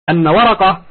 أن ورقة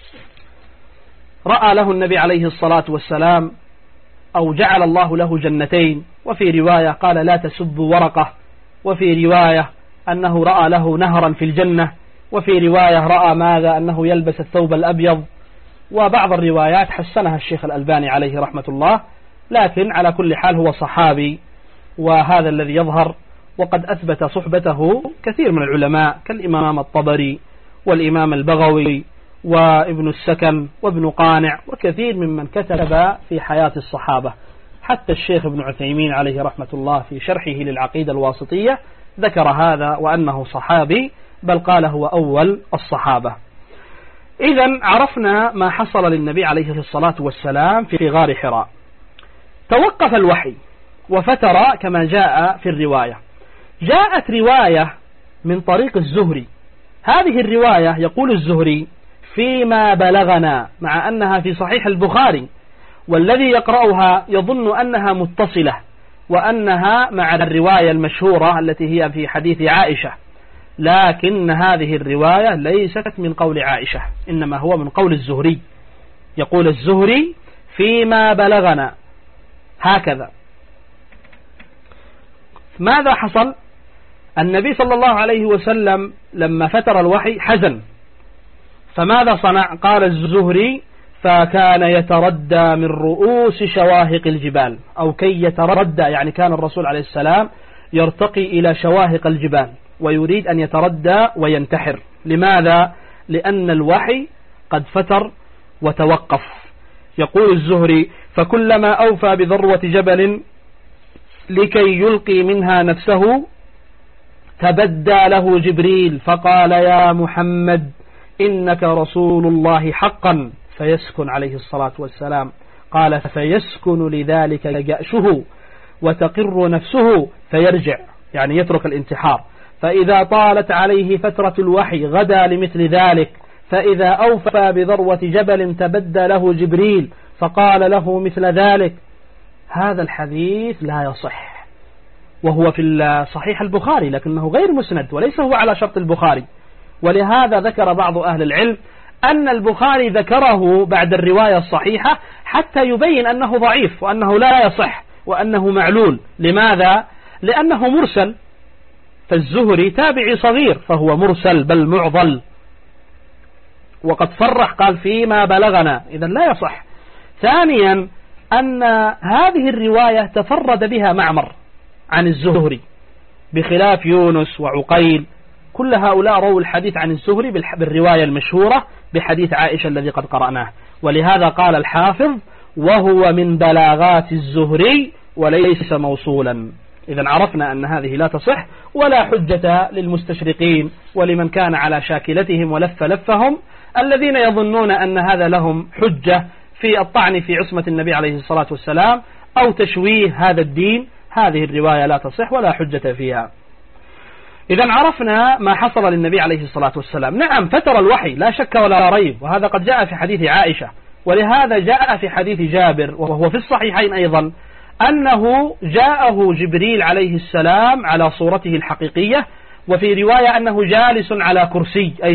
رأى له النبي عليه الصلاة والسلام أو جعل الله له جنتين، وفي رواية قال لا تسبوا ورقة، وفي رواية أنه رأى له نهرا في الجنة، وفي رواية رأى ماذا أنه يلبس الثوب الأبيض، وبعض الروايات حسنها الشيخ الألباني عليه رحمة الله. لكن على كل حال هو صحابي، وهذا الذي يظهر، وقد أثبت صحبته كثير من العلماء كالإمام الطبري والإمام البغوي وابن السكن وابن قانع وكثير ممن كتب في حياة الصحابة. حتى الشيخ ابن عثيمين عليه رحمة الله في شرحه للعقيدة الواسطية ذكر هذا وأنه صحابي، بل قال هو أول الصحابة. إذن عرفنا ما حصل للنبي عليه الصلاة والسلام في غار حراء. توقف الوحي وفتر كما جاء في الرواية. جاءت رواية من طريق الزهري، هذه الرواية يقول الزهري فيما بلغنا، مع أنها في صحيح البخاري، والذي يقرأها يظن أنها متصلة وأنها مع الرواية المشهورة التي هي في حديث عائشة، لكن هذه الرواية ليست من قول عائشة، إنما هو من قول الزهري. يقول الزهري فيما بلغنا هكذا. ماذا حصل؟ النبي صلى الله عليه وسلم لما فتر الوحي حزن، فماذا صنع؟ قال الزهري فكان يتردى من رؤوس شواهق الجبال، أو كي يتردى، يعني كان الرسول عليه السلام يرتقي إلى شواهق الجبال ويريد أن يتردى وينتحر. لماذا؟ لأن الوحي قد فتر وتوقف. يقول الزهري فكلما أوفى بذروة جبل لكي يلقي منها نفسه تبدى له جبريل فقال يا محمد إنك رسول الله حقا، فيسكن عليه الصلاة والسلام. قال فيسكن لذلك جأشه وتقر نفسه فيرجع، يعني يترك الانتحار. فإذا طالت عليه فترة الوحي غدا لمثل ذلك، فإذا أوفى بذروة جبل تبدى له جبريل فقال له مثل ذلك. هذا الحديث لا يصح، وهو في صحيح البخاري لكنه غير مسند وليس هو على شرط البخاري. ولهذا ذكر بعض أهل العلم أن البخاري ذكره بعد الرواية الصحيحة حتى يبين أنه ضعيف وأنه لا يصح وأنه معلول. لماذا؟ لأنه مرسل، فالزهري تابعي صغير فهو مرسل بل معضل، وقد صرح قال فيما بلغنا، إذن لا يصح. ثانيا أن هذه الرواية تفرد بها معمر عن الزهري بخلاف يونس وعقيل، كل هؤلاء رووا الحديث عن الزهري بالرواية المشهورة بحديث عائشة الذي قد قرأناه. ولهذا قال الحافظ وهو من بلاغات الزهري وليس موصولا. إذن عرفنا أن هذه لا تصح ولا حجة للمستشرقين ولمن كان على شاكلتهم ولف لفهم الذين يظنون أن هذا لهم حجة في الطعن في عصمة النبي عليه الصلاة والسلام أو تشويه هذا الدين. هذه الرواية لا تصح ولا حجة فيها. إذن عرفنا ما حصل للنبي عليه الصلاة والسلام. نعم فتر الوحي لا شك ولا ريب، وهذا قد جاء في حديث عائشة، ولهذا جاء في حديث جابر وهو في الصحيحين أيضا أنه جاءه جبريل عليه السلام على صورته الحقيقية، وفي رواية أنه جالس على كرسي، أي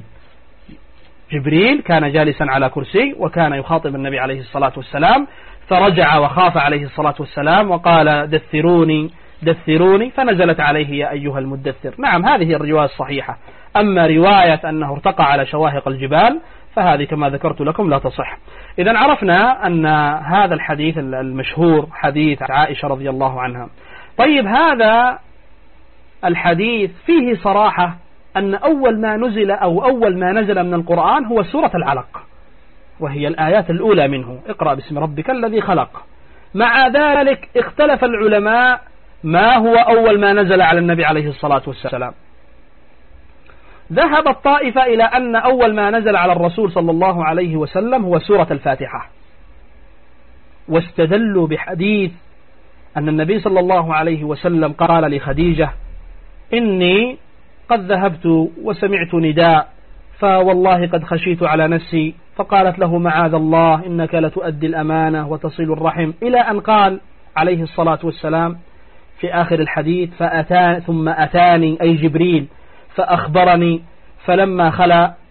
جبريل كان جالسا على كرسي وكان يخاطب النبي عليه الصلاة والسلام، فرجع وخاف عليه الصلاة والسلام وقال دثروني دثروني، فنزلت عليه يا أيها المدثر. نعم هذه الرواية الصحيحة. أما رواية أنه ارتقى على شواهق الجبال فهذه كما ذكرت لكم لا تصح. إذن عرفنا أن هذا الحديث المشهور حديث عائشة رضي الله عنها. طيب هذا الحديث فيه صراحة أن أول ما نزل أو أول ما نزل من القرآن هو سورة العلق، وهي الآيات الأولى منه اقرأ باسم ربك الذي خلق. مع ذلك اختلف العلماء ما هو أول ما نزل على النبي عليه الصلاة والسلام. ذهب الطائفة إلى أن أول ما نزل على الرسول صلى الله عليه وسلم هو سورة الفاتحة، واستدلوا بحديث أن النبي صلى الله عليه وسلم قال لخديجة إني قد ذهبت وسمعت نداء فوالله قد خشيت على نفسي، فقالت له معاذ الله إنك لتؤدي الأمانة وتصل الرحم، إلى أن قال عليه الصلاة والسلام في آخر الحديث ثم أتاني أي جبريل فأخبرني، فلما خلا